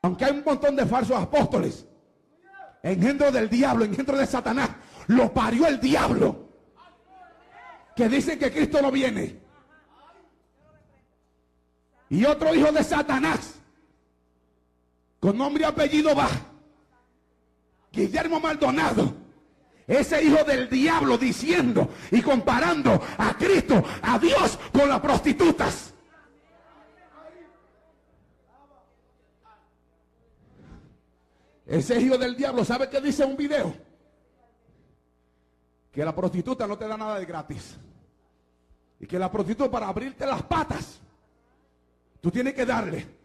Aunque hay un montón de falsos apóstoles, engendro del diablo, engendro de Satanás, lo parió el diablo, que dicen que Cristo no viene. Y otro hijo de Satanás, con nombre y apellido va, Guillermo Maldonado, ese hijo del diablo, diciendo y comparando a Cristo, a Dios, con las prostitutas. Ese hijo del diablo, ¿sabe qué dice un video? Que la prostituta no te da nada de gratis. Y que la prostituta, para abrirte las patas, tú tienes que darle